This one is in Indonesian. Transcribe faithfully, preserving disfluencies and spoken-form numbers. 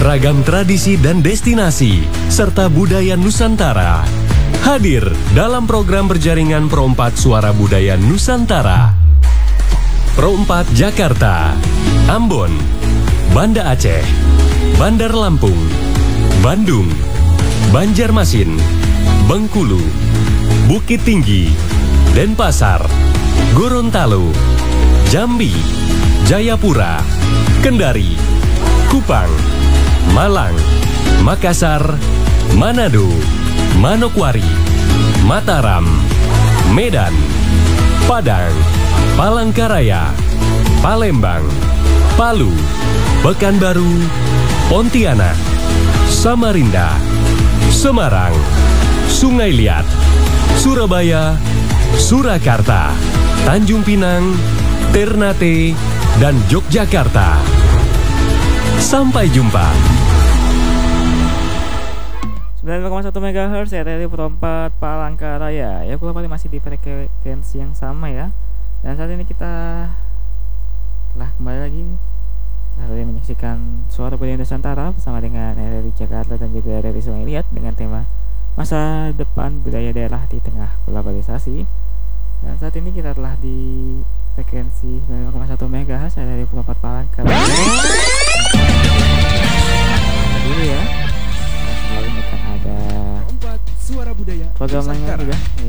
ragam tradisi dan destinasi, serta budaya Nusantara. Hadir dalam program berjaringan Pro empat Suara Budaya Nusantara. Pro empat Jakarta, Ambon, Banda Aceh, Bandar Lampung, Bandung, Banjarmasin, Bengkulu, Bukit Tinggi, Denpasar, Gorontalo, Jambi, Jayapura, Kendari, Kupang, Malang, Makassar, Manado, Manokwari, Mataram, Medan, Padang, Palangkaraya, Palembang, Palu, Pekanbaru, Pontianak, Samarinda, Semarang, Sungai Liat, Surabaya, Surakarta, Tanjung Pinang, Ternate, dan Yogyakarta. Sampai jumpa. sembilan koma satu megahertz R R I Pro empat Palangkaraya. Ya, kurang lebih masih di frekuensi yang sama ya. Dan saat ini kita telah kembali lagi setelah menyaksikan Suara Budaya Nusantara bersama dengan R R I Jakarta dan juga R R I Sungai Liat dengan tema Masa Depan Budaya Daerah di Tengah Globalisasi. Dan saat ini kita telah di frekuensi sembilan koma satu megahertz R R I Pro empat Palangkaraya. Dulu ya. Nah, setelah ini akan ada Suara Budaya program lainnya juga